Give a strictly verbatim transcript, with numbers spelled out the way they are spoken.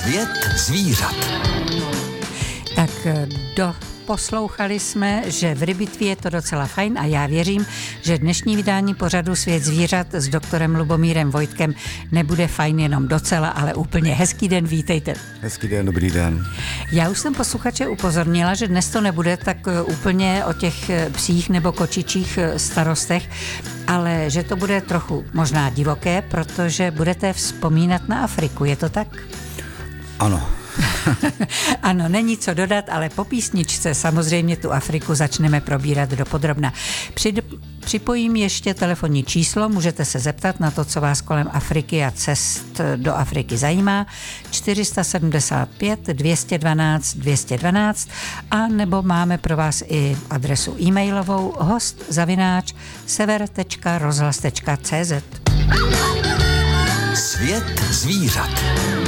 Svět zvířat. Tak do... Poslouchali jsme, že v Rybitvě je to docela fajn a já věřím, že dnešní vydání pořadu Svět zvířat s doktorem Lubomírem Vojtkem nebude fajn jenom docela, ale úplně. Hezký den, vítejte. Hezký den, dobrý den. Já už jsem posluchače upozornila, že dnes to nebude tak úplně o těch psích nebo kočičích starostech, ale že to bude trochu možná divoké, protože budete vzpomínat na Afriku, je to tak? Ano. Ano, není co dodat, ale po písničce samozřejmě tu Afriku začneme probírat dopodrobna. Při, připojím ještě telefonní číslo, můžete se zeptat na to, co vás kolem Afriky a cest do Afriky zajímá. čtyři sedmdesát pět dvě jedna dva dvě jedna dva a nebo máme pro vás i adresu e-mailovou host zavináč sever tečka rozhlas tečka cé zet. Svět zvířat.